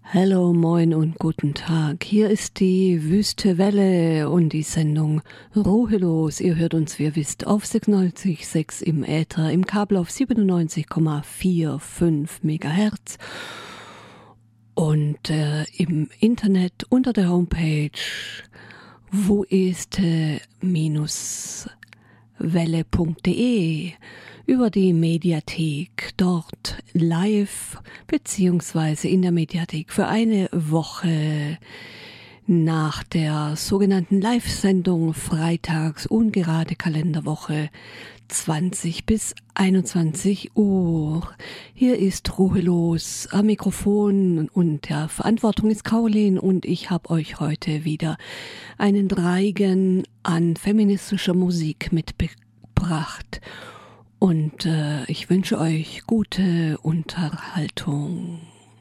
Hallo, moin und guten Tag. Hier ist die Wüste Welle und die Sendung Ruhelos. Ihr hört uns, wie ihr wisst, auf 96,6 im Äther, im Kabel auf 97,45 Megahertz und im Internet unter der Homepage woiste-welle.de, über die Mediathek, dort live beziehungsweise in der Mediathek für eine Woche nach der sogenannten Live-Sendung freitags ungerade Kalenderwoche 20 bis 21 Uhr. Hier ist Ruhelos am Mikrofon und der Verantwortung ist Caroline und ich habe euch heute wieder einen Reigen an feministischer Musik mitgebracht. Und ich wünsche euch gute Unterhaltung.